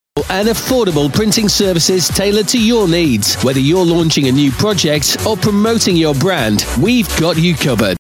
and affordable printing services tailored to your needs. Whether you're launching a new project or promoting your brand, we've got you covered.